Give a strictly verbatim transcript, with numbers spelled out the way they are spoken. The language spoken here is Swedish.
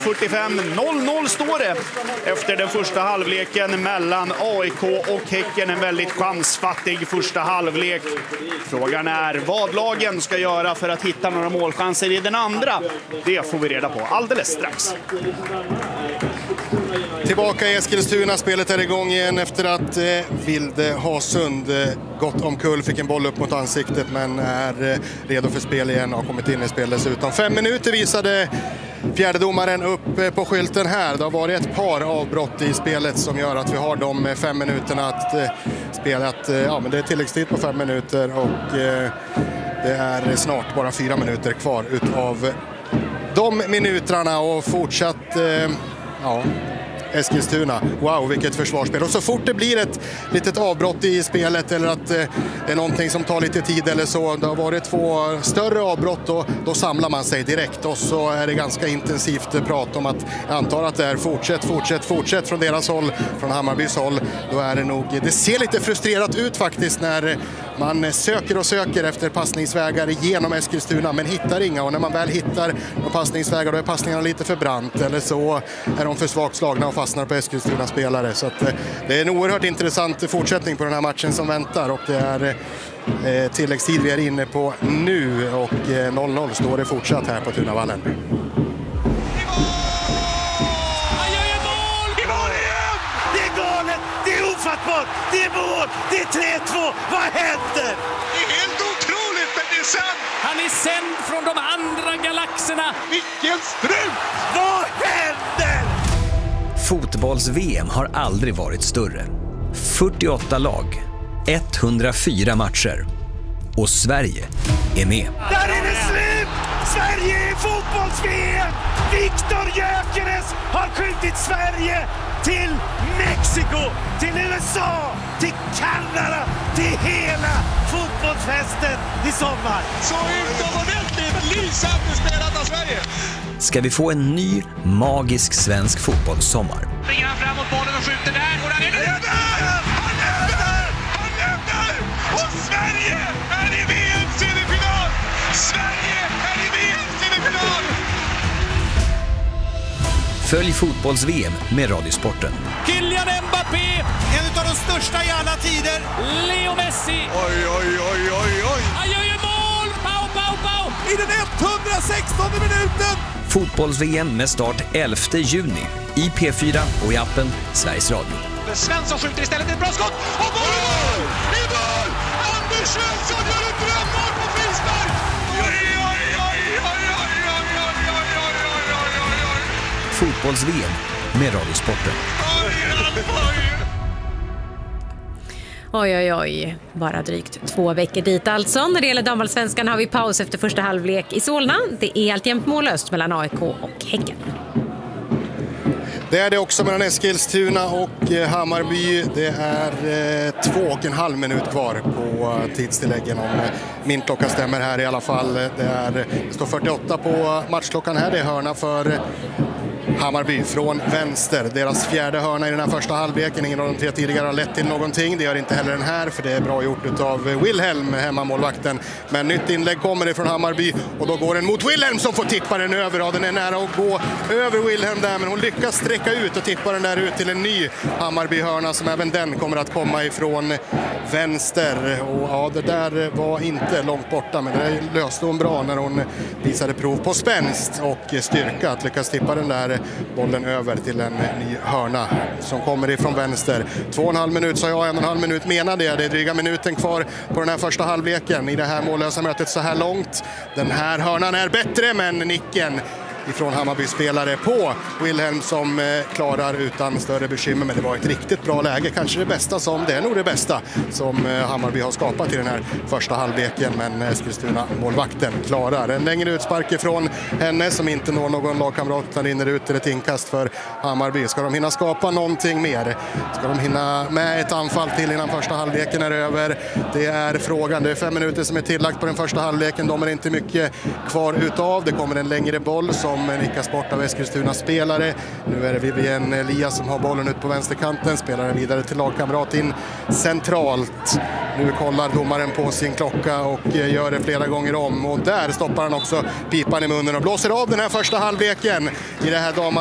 fyrtiofem noll noll står det efter den första halvleken mellan A I K och Häcken. En väldigt chansfattig första halvlek. Frågan är vad lagen ska göra för att hitta några målchanser i den andra. Det får vi reda på alldeles strax. Tillbaka i Eskilstuna, spelet är igång igen efter att eh, Vilde Hasund eh, gått omkull, fick en boll upp mot ansiktet men är eh, redo för spel igen och har kommit in i spel dessutom. Fem minuter visade fjärdedomaren upp eh, på skylten här. Det har varit ett par avbrott i spelet som gör att vi har de eh, fem minuterna att eh, spela. Att, eh, ja, men det är tilläggstid på fem minuter och eh, det är snart bara fyra minuter kvar utav de minuterna och fortsatt... Eh, ja... Eskilstuna. Wow, vilket försvarsspel. Och så fort det blir ett litet avbrott i spelet eller att eh, det är någonting som tar lite tid eller så, det har varit två större avbrott och då samlar man sig direkt och så är det ganska intensivt prat om att jag antar att det är fortsätt, fortsätt, fortsätt från deras håll, från Hammarbys håll. Då är det nog, det ser lite frustrerat ut faktiskt när man söker och söker efter passningsvägar genom Eskilstuna men hittar inga, och när man väl hittar passningsvägar då är passningarna lite för brant eller så är de för svagt slagna och fastnar på Eskilstuna spelare. Så att, eh, det är en oerhört intressant fortsättning på den här matchen som väntar och det är eh, tilläggstid vi är inne på nu och eh, noll noll står det fortsatt här på Tunavallen. Det är mål! Det är tre två! Vad händer? Det är helt otroligt, men det är sant! Han är sänd från de andra galaxerna! Vilken strut! Vad händer? Fotbolls-V M har aldrig varit större. fyrtioåtta lag, etthundrafyra matcher. Och Sverige är med. Där är det slut! Sverige är fotbolls-V M! Viktor Gyökeres har skjutit Sverige till Mexiko, till U S A, till Kanada, till hela fotbollsfesten i sommar. Så utomordentligt lysande spelat av Sverige. Ska vi få en ny magisk svensk fotbollssommar? Springer han framåt bollen och skjuter där. Och där är det! Han är där! Han är där! Och Sverige är i V M-semifinal! Sverige är i V M-semifinal! Följ fotbolls-V M med Radiosporten. Kylian Mbappé! En av de största i alla tider. Leo Messi! Oj, oj, oj, oj, oj! Han gör ju mål! Pau, pau, pau! I den etthundrasextonde minuten! Fotbolls-V M med start elfte juni i P fyra och i appen Sveriges Radio. Svensson skjuter istället ett bra skott! Och mål! I mål! Anders Svensson gör ett drömmål på frispark! Oj, oj, oj, oj, oj, oj, oj, oj, oj, oj, oj, oj! Fotbolls-V M med Radiosporten. Oj, oj, oj. Bara drygt två veckor dit alltså. När det gäller damallsvenskan har vi paus efter första halvlek i Solna. Det är alltjämt mållöst mellan A I K och Häcken. Det är det också mellan Eskilstuna och Hammarby. Det är eh, två och en halv minut kvar på tidstilläggen om min klocka stämmer här i alla fall. Det, är, det står fyrtioåtta på matchklockan här. Det är hörna för Hammarby från vänster. Deras fjärde hörna i den här första halvleken. Ingen av de tre tidigare har lett till någonting. Det gör inte heller den här, för det är bra gjort av Wilhelm, hemmamålvakten. Men nytt inlägg kommer ifrån Hammarby och då går den mot Wilhelm som får tippa den över. Ja, den är nära att gå över Wilhelm där, men hon lyckas sträcka ut och tippa den där ut till en ny Hammarby-hörna som även den kommer att komma ifrån vänster. Och ja, det där var inte långt borta, men det löste hon bra när hon visade prov på spänst och styrka att lyckas tippa den där bollen över till en ny hörna som kommer ifrån vänster. Två och en halv minut, sa jag, en och en halv minut menade jag. Det är dryga minuten kvar på den här första halvleken i det här mållösa mötet så här långt. Den här hörnan är bättre, men nicken ifrån Hammarby-spelare på Wilhelm som eh, klarar utan större bekymmer. Men det var ett riktigt bra läge, kanske det bästa som, det är nog det bästa som eh, Hammarby har skapat i den här första halvleken. Men Eskilstuna målvakten klarar en längre utspark ifrån henne som inte når någon lagkamrat utan rinner ut till ett inkast för Hammarby. Ska de hinna skapa någonting mer? Ska de hinna med ett anfall till innan första halvleken är över? Det är frågan. Det är fem minuter som är tillagt på den första halvleken. De är inte mycket kvar utav. Det kommer en längre boll som som nickas bort av Eskilstuna spelare. Nu är det Vivian Elias som har bollen ut på vänsterkanten, spelar vidare till lagkamrat in centralt. Nu kollar domaren på sin klocka och gör det flera gånger om, och där stoppar han också pipan i munnen och blåser av den här första halvleken i det här dam